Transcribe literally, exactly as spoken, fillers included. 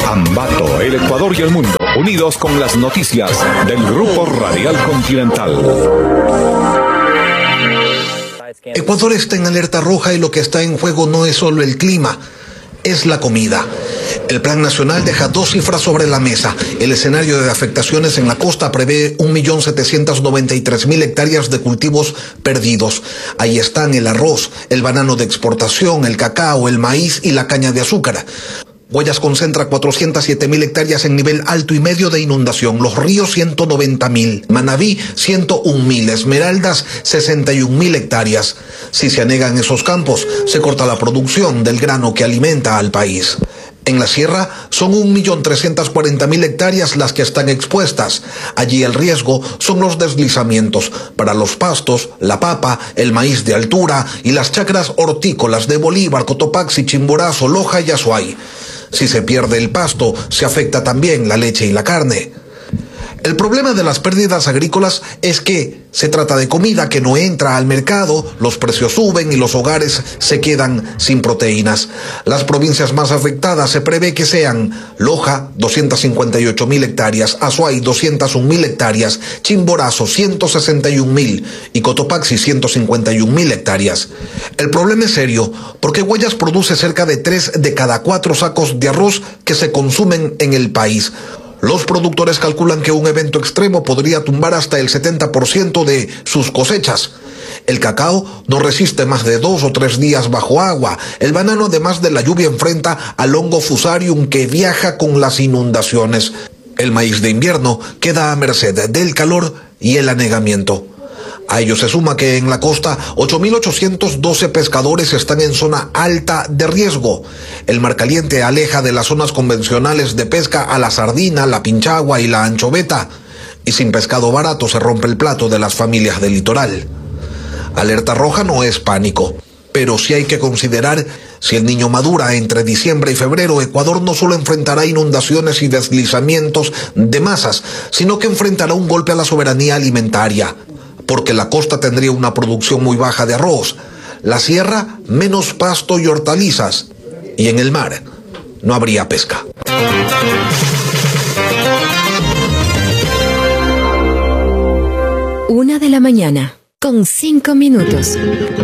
Ambato, el Ecuador y el mundo, unidos con las noticias del Grupo Radial Continental. Ecuador está en alerta roja y lo que está en juego no es solo el clima, es la comida. El Plan Nacional deja dos cifras sobre la mesa. El escenario de afectaciones en la costa prevé un millón setecientos noventa y tres mil hectáreas de cultivos perdidos. Ahí están el arroz, el banano de exportación, el cacao, el maíz y la caña de azúcar. Guayas concentra cuatrocientas siete mil hectáreas en nivel alto y medio de inundación, Los Ríos ciento noventa mil, Manabí ciento un mil, Esmeraldas sesenta y un mil hectáreas. Si se anegan esos campos, se corta la producción del grano que alimenta al país. En la sierra son un millón trescientas cuarenta mil hectáreas las que están expuestas. Allí el riesgo son los deslizamientos para los pastos, la papa, el maíz de altura y las chacras hortícolas de Bolívar, Cotopaxi, Chimborazo, Loja y Azuay. Si se pierde el pasto, se afecta también la leche y la carne. El problema de las pérdidas agrícolas es que se trata de comida que no entra al mercado, los precios suben y los hogares se quedan sin proteínas. Las provincias más afectadas se prevé que sean Loja, doscientas cincuenta y ocho mil hectáreas, Azuay, doscientas un mil hectáreas, Chimborazo, ciento sesenta y un mil y Cotopaxi, ciento cincuenta y un mil hectáreas. El problema es serio porque Guayas produce cerca de tres de cada cuatro sacos de arroz que se consumen en el país. Los productores calculan que un evento extremo podría tumbar hasta el setenta por ciento de sus cosechas. El cacao no resiste más de dos o tres días bajo agua. El banano, además de la lluvia, enfrenta al hongo fusarium que viaja con las inundaciones. El maíz de invierno queda a merced del calor y el anegamiento. A ello se suma que en la costa ocho mil ochocientos doce pescadores están en zona alta de riesgo. El mar caliente aleja de las zonas convencionales de pesca a la sardina, la pinchagua y la anchoveta. Y sin pescado barato se rompe el plato de las familias del litoral. Alerta roja no es pánico, pero sí hay que considerar si el Niño madura entre diciembre y febrero, Ecuador no solo enfrentará inundaciones y deslizamientos de masas, sino que enfrentará un golpe a la soberanía alimentaria. Porque la costa tendría una producción muy baja de arroz, la sierra menos pasto y hortalizas, y en el mar no habría pesca. Una de la mañana, con cinco minutos.